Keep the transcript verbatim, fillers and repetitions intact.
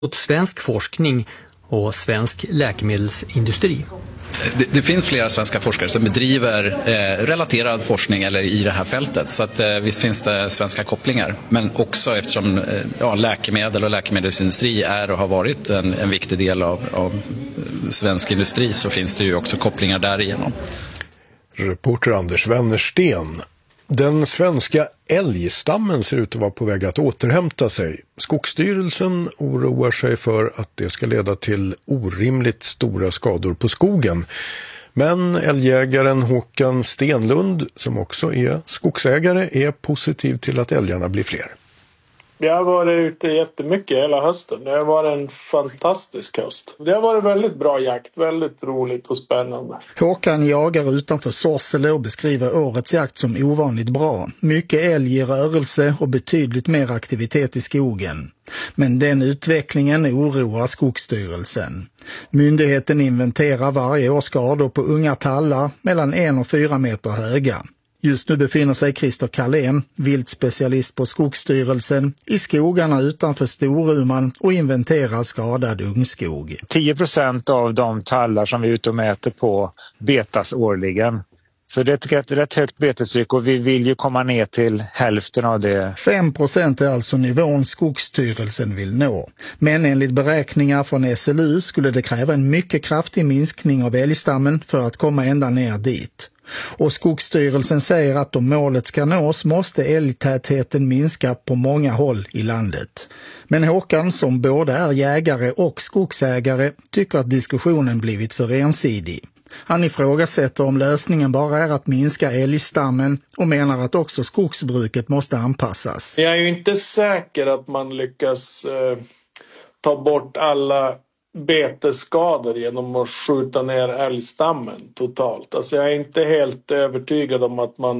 åt svensk forskning och svensk läkemedelsindustri. Det, det finns flera svenska forskare som bedriver eh, relaterad forskning eller i det här fältet, så att eh, visst finns det svenska kopplingar, men också eftersom eh, ja, läkemedel och läkemedelsindustri är och har varit en, en viktig del av, av svensk industri, så finns det ju också kopplingar därigenom. Reporter Anders Wennersten. Den svenska älgstammen ser ut att vara på väg att återhämta sig. Skogsstyrelsen oroar sig för att det ska leda till orimligt stora skador på skogen. Men älgjägaren Håkan Stenlund, som också är skogsägare, är positiv till att älgarna blir fler. Jag har varit ute jättemycket hela hösten. Det har varit en fantastisk höst. Det har varit väldigt bra jakt, väldigt roligt och spännande. Håkan jagar utanför Sorsele och beskriver årets jakt som ovanligt bra. Mycket älg i rörelse och betydligt mer aktivitet i skogen. Men den utvecklingen oroar Skogsstyrelsen. Myndigheten inventerar varje år skador på unga tallar mellan en och fyra meter höga. Just nu befinner sig Christer Karlén, viltspecialist på Skogsstyrelsen, i skogarna utanför Storuman och inventerar skadad ungskog. tio procent av de tallar som vi är ute och mäter på betas årligen. Så det är ett rätt högt betestryck och vi vill ju komma ner till hälften av det. fem procent är alltså nivån Skogsstyrelsen vill nå. Men enligt beräkningar från S L U skulle det kräva en mycket kraftig minskning av älgstammen för att komma ända ner dit. Och Skogsstyrelsen säger att om målet ska nås måste älgtätheten minska på många håll i landet. Men Håkan, som både är jägare och skogsägare, tycker att diskussionen blivit för ensidig. Han ifrågasätter om lösningen bara är att minska älgstammen och menar att också skogsbruket måste anpassas. Jag är ju inte säker att man lyckas eh, ta bort alla betesskador genom att skjuta ner älgstammen totalt. Alltså jag är inte helt övertygad om att man